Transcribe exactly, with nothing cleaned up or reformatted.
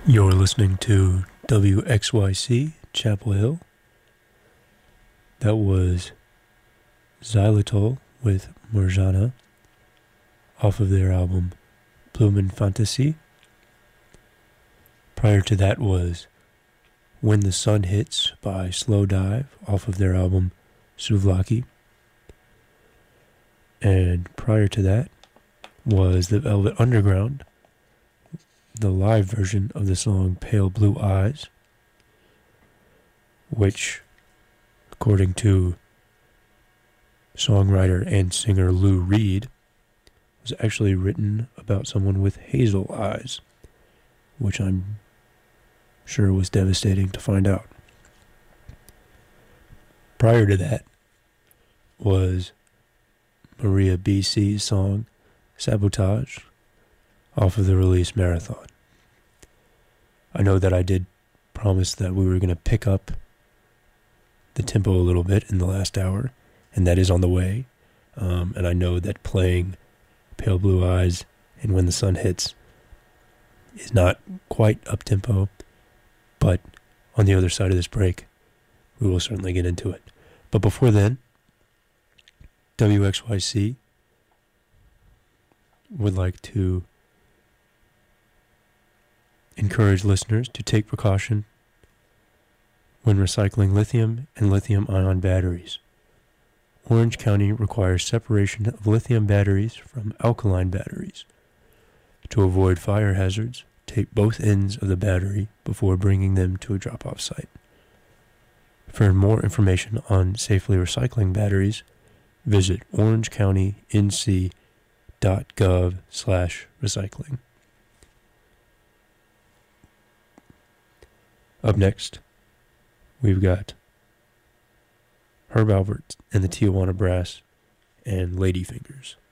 You're listening to W X Y C Chapel Hill. That was Xylitol with Morjana off of their album Blumen Fantasy. Prior to that was When the Sun Hits by Slow Dive off of their album Souvlaki. And prior to that was The Velvet Underground, the live version of the song Pale Blue Eyes, which, according to songwriter and singer Lou Reed, was actually written about someone with hazel eyes, which I'm sure was devastating to find out. Prior to that was Maria B C's song Sabotage off of the release Marathon. I know that I did promise that we were going to pick up the tempo a little bit in the last hour, and that is on the way. Um, and I know that playing Pale Blue Eyes and When the Sun Hits is not quite up-tempo, but on the other side of this break, we will certainly get into it. But before then, W X Y C would like to encourage listeners to take precaution when recycling lithium and lithium-ion batteries. Orange County requires separation of lithium batteries from alkaline batteries. To avoid fire hazards, tape both ends of the battery before bringing them to a drop-off site. For more information on safely recycling batteries, visit orangecounty.nc.gov slash recycling. Up next, we've got Herb Alpert and the Tijuana Brass and Ladyfingers.